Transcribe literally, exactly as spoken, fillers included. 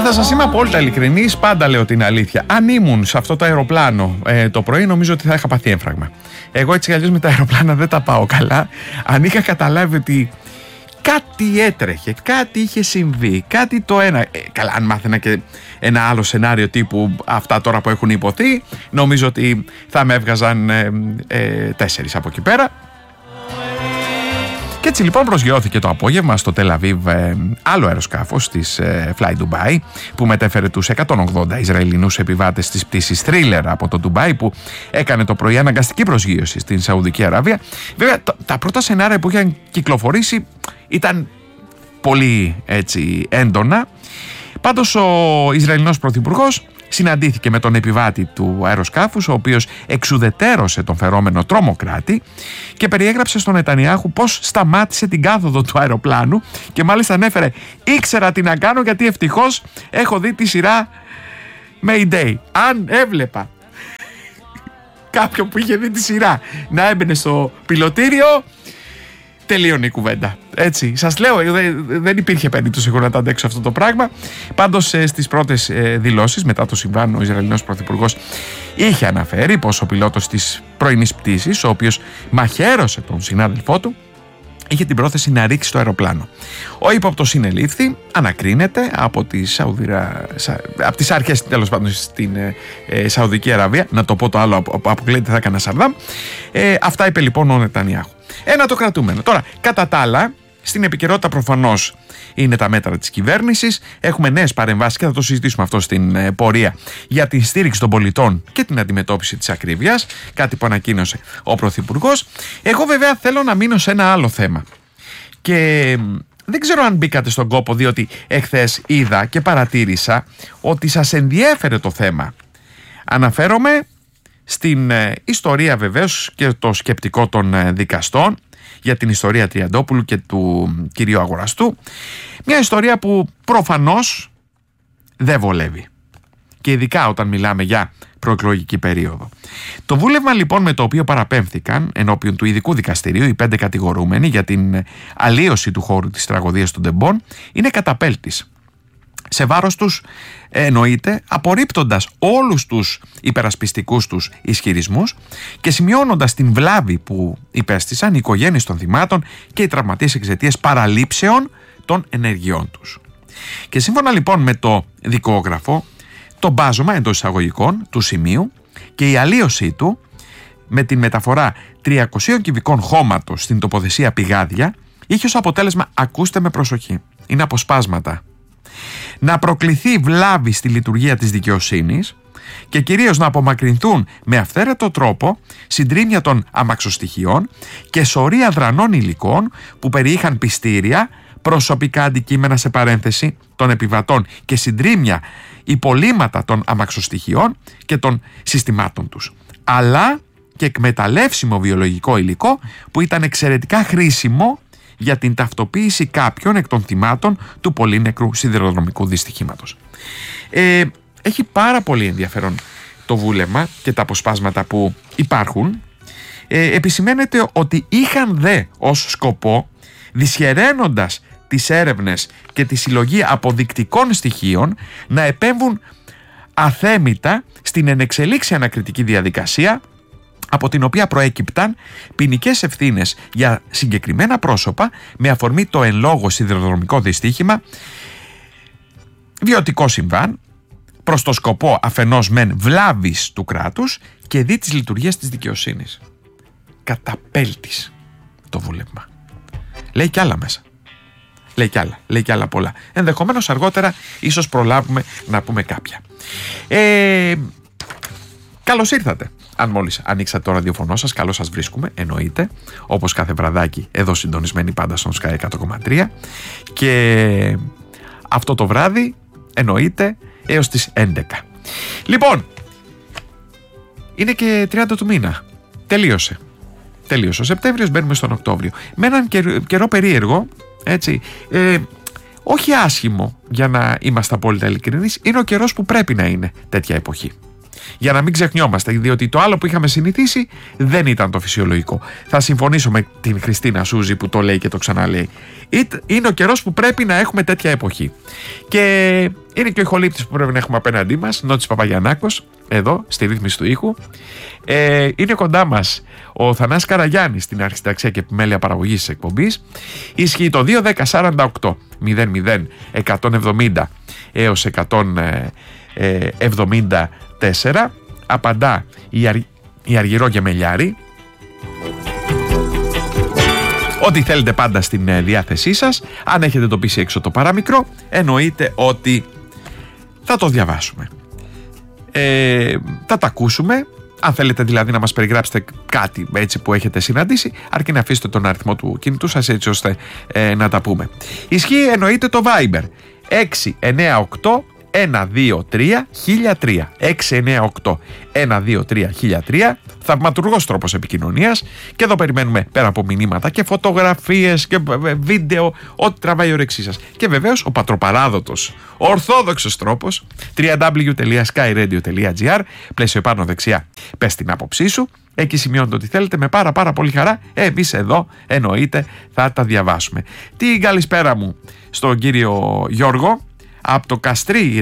θα σας είμαι απόλυτα ειλικρινής, πάντα λέω την αλήθεια. Αν ήμουν σε αυτό το αεροπλάνο ε, το πρωί, νομίζω ότι θα είχα πάθει έμφραγμα. Εγώ έτσι κι αλλιώς με τα αεροπλάνα δεν τα πάω καλά. Αν είχα καταλάβει ότι κάτι έτρεχε, κάτι είχε συμβεί, κάτι το ένα. Ε, καλά, αν μάθαινα και ένα άλλο σενάριο τύπου αυτά τώρα που έχουν υποθεί, νομίζω ότι θα με έβγαζαν ε, ε, τέσσερις από εκεί πέρα. Και έτσι λοιπόν προσγειώθηκε το απόγευμα στο Τελαβίβ ε, άλλο αεροσκάφος της ε, Fly Dubai, που μετέφερε τους εκατόν ογδόντα Ισραηλινούς επιβάτες της πτήσης Thriller από το Ντουμπάι, που έκανε το πρωί αναγκαστική προσγείωση στην Σαουδική Αραβία. Βέβαια τα, τα πρώτα σενάρια που είχαν κυκλοφορήσει ήταν πολύ έτσι έντονα. Πάντως ο Ισραηλινός Πρωθυπουργός συναντήθηκε με τον επιβάτη του αεροσκάφους, ο οποίος εξουδετέρωσε τον φερόμενο τρομοκράτη και περιέγραψε στον Νετανιάχου πώς σταμάτησε την κάθοδο του αεροπλάνου και μάλιστα ανέφερε «Ήξερα τι να κάνω γιατί ευτυχώς έχω δει τη σειρά Mayday». Αν έβλεπα κάποιον που είχε δει τη σειρά να έμπαινε στο πιλωτήριο, τελείωνε η κουβέντα. Έτσι, σας λέω, δεν υπήρχε περίπτωση εγώ να τα αντέξω αυτό το πράγμα. Πάντως στις πρώτες δηλώσεις μετά το συμβάν, ο Ισραηλινός Πρωθυπουργός είχε αναφέρει πως ο πιλότος της πρωινής πτήσης, ο οποίος μαχαίρωσε τον συνάδελφό του, είχε την πρόθεση να ρίξει το αεροπλάνο. Ο ύποπτος συνελήφθη, ανακρίνεται από τις, Σαουδιρα... από τις αρχές τέλος πάντων στην ε, Σαουδική Αραβία. Να το πω το άλλο, αποκλείεται θα έκανα Σαρδάμ. Ε, αυτά είπε λοιπόν ο Νετανιάχου. Ένα το κρατούμενο. Τώρα, κατά τα άλλα, στην επικαιρότητα προφανώς είναι τα μέτρα της κυβέρνησης. Έχουμε νέες παρεμβάσεις και θα το συζητήσουμε αυτό στην ε, πορεία για την στήριξη των πολιτών και την αντιμετώπιση της ακρίβειας. Κάτι που ανακοίνωσε ο Πρωθυπουργός. Εγώ βέβαια θέλω να μείνω σε ένα άλλο θέμα. Και δεν ξέρω αν μπήκατε στον κόπο, διότι εχθές είδα και παρατήρησα ότι σας ενδιέφερε το θέμα. Αναφέρομαι στην ε, ιστορία βεβαίως και το σκεπτικό των ε, δικαστών για την ιστορία Τριαντόπουλου και του κυρίου Αγοραστού. Μια ιστορία που προφανώς δεν βολεύει. Και ειδικά όταν μιλάμε για προεκλογική περίοδο. Το βούλευμα λοιπόν με το οποίο παραπέμφθηκαν ενώπιον του ειδικού δικαστηρίου οι πέντε κατηγορούμενοι για την αλλίωση του χώρου της τραγωδίας του Ντεμπόν είναι καταπέλτης. Σε βάρος τους εννοείται, απορρίπτοντας όλους τους υπερασπιστικούς τους ισχυρισμούς και σημειώνοντας την βλάβη που υπέστησαν οι οικογένειες των θυμάτων και οι τραυματίες εξαιτίας παραλήψεων των ενεργειών τους. Και σύμφωνα λοιπόν με το δικόγραφο, το μπάζωμα εντός εισαγωγικών του σημείου και η αλλίωσή του με την μεταφορά τριακοσίων κυβικών χώματος στην τοποθεσία Πηγάδια είχε ως αποτέλεσμα, ακούστε με προσοχή, είναι αποσπάσματα, να προκληθεί βλάβη στη λειτουργία της δικαιοσύνης και κυρίως να απομακρυνθούν με αυθαίρετο τρόπο συντρίμμια των αμαξοστοιχειών και σωρία δρανών υλικών που περιείχαν πιστήρια, προσωπικά αντικείμενα σε παρένθεση των επιβατών και συντρίμμια υπολείμματα των αμαξοστοιχειών και των συστημάτων τους, αλλά και εκμεταλλεύσιμο βιολογικό υλικό που ήταν εξαιρετικά χρήσιμο για την ταυτοποίηση κάποιων εκ των θυμάτων του πολύνεκρου σιδηροδρομικού δυστυχήματος. Ε, έχει πάρα πολύ ενδιαφέρον το βούλευμα και τα αποσπάσματα που υπάρχουν. Ε, επισημαίνεται ότι είχαν δε ως σκοπό, δυσχεραίνοντας τις έρευνες και τη συλλογή αποδεικτικών στοιχείων, να επέμβουν αθέμητα στην ενεξελίξη ανακριτική διαδικασία, από την οποία προέκυπταν ποινικές ευθύνες για συγκεκριμένα πρόσωπα με αφορμή το εν λόγω σιδηροδρομικό δυστύχημα, βιωτικό συμβάν, προς το σκοπό αφενός μεν βλάβης του κράτους και δι της λειτουργίας της δικαιοσύνης. Καταπέλτης το βούλευμα. Λέει κι άλλα μέσα. Λέει κι άλλα, λέει κι άλλα πολλά. Ενδεχομένως αργότερα ίσως προλάβουμε να πούμε κάποια. Ε, καλώς ήρθατε. Αν μόλις ανοίξατε το ραδιοφωνό σας, καλώς σας βρίσκουμε, εννοείται, όπως κάθε βραδάκι εδώ συντονισμένοι πάντα στον Sky εκατό κόμμα τρία, και αυτό το βράδυ εννοείται έως τις έντεκα. Λοιπόν, είναι και τριάντα του μήνα. Τελείωσε. Τελείωσε ο Σεπτέμβριος, μπαίνουμε στον Οκτώβριο. Με έναν καιρό, καιρό περίεργο, έτσι, ε, όχι άσχημο για να είμαστε απόλυτα ειλικρινείς, είναι ο καιρός που πρέπει να είναι τέτοια εποχή. Για να μην ξεχνιόμαστε, διότι το άλλο που είχαμε συνηθίσει δεν ήταν το φυσιολογικό. Θα συμφωνήσω με την Χριστίνα Σούζη που το λέει και το ξαναλέει. Είναι ο καιρός που πρέπει να έχουμε τέτοια εποχή. Και είναι και ο ηχολήπτης που πρέπει να έχουμε απέναντί μας, Νότης Παπαγιαννάκος, εδώ στη ρύθμιση του ήχου. Ε, είναι κοντά μας ο Θανάσης Καραγιάννης στην αρχισυνταξία και επιμέλεια παραγωγής της εκπομπής. Ισχύει το δύο δέκα σαράντα οκτώ μηδέν μηδέν εκατόν εβδομήντα έως εκατόν εβδομήντα τέσσερα. Απαντά η, Αρ... η Αργυρό Γεμελιάρη. Ό,τι θέλετε πάντα στην διάθεσή σας. Αν έχετε το πι σι έξω το παραμικρό, εννοείται ότι θα το διαβάσουμε. Ε, θα τα ακούσουμε. Αν θέλετε δηλαδή να μας περιγράψετε κάτι έτσι που έχετε συναντήσει, αρκεί να αφήσετε τον αριθμό του κινητού σας έτσι ώστε ε, να τα πούμε. Ισχύει εννοείται το Viber έξι εννιά οκτώ ένα δύο τρία χίλια τρία. έξι εννιά οκτώ ένα δύο τρία χίλια τρία. Θαυματουργός τρόπος επικοινωνίας. Και εδώ περιμένουμε πέρα από μηνύματα και φωτογραφίες και βίντεο, ό,τι τραβάει η όρεξή σας. Και βεβαίως ο πατροπαράδοτος, ο ορθόδοξος τρόπος double-u double-u double-u τελεία sky radio τελεία gr. Πλαίσιο επάνω δεξιά. Πες την άποψή σου. Εκεί σημειώνετε ό,τι θέλετε με πάρα πάρα πολύ χαρά. Εμείς εδώ εννοείται θα τα διαβάσουμε. Την καλησπέρα μου στον κύριο Γιώργο από το Καστρί.